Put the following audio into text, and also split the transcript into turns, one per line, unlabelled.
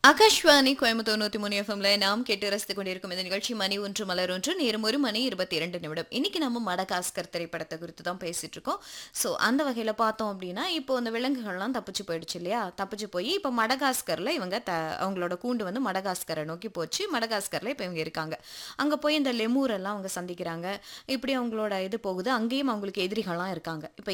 ஆகாஷ்வாணி கோயம்புத்தூர் 103 எஃப்எம்ல நாம் கேட்டு ரசித்துக் கொண்டிருக்கும் இந்த நிகழ்ச்சி மணி ஒன்று மலர் ஒன்று நேரம் 1 மணி 22 நிமிடம். இன்னைக்கு நம்ம மடகாஸ்கர் திரைப்படத்தை குறித்து தான் பேசிட்டு இருக்கோம். ஸோ அந்த வகையில பார்த்தோம் அப்படின்னா இப்போ இந்த விலங்குகள்லாம் தப்பிச்சு போயிடுச்சு இல்லையா? தப்பிச்சு போய் இப்போ மடகாஸ்கர்ல இவங்க அவங்களோட கூண்டு வந்து மடகாஸ்கரை நோக்கி போச்சு. மடகாஸ்கர்ல இப்போ இவங்க இருக்காங்க. அங்க போய் இந்த லெமூர் எல்லாம் அவங்க சந்திக்கிறாங்க. இப்படி அவங்களோட இது போகுது. அங்கேயும் அவங்களுக்கு எதிரிகள்லாம் இருக்காங்க. இப்போ